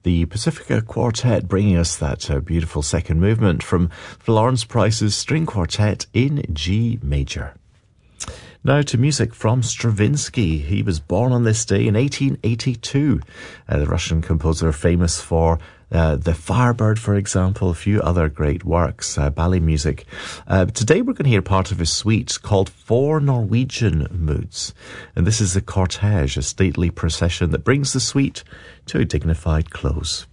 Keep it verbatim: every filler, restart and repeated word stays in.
the Pacifica Quartet, bringing us that uh, beautiful second movement from Florence Price's String Quartet in G major. Now to music from Stravinsky. He was born on this day in eighteen eighty-two. Uh, the Russian composer famous for uh, The Firebird, for example, a few other great works, uh, ballet music. Uh, today we're going to hear part of his suite called Four Norwegian Moods. And this is the cortege, a stately procession that brings the suite to a dignified close.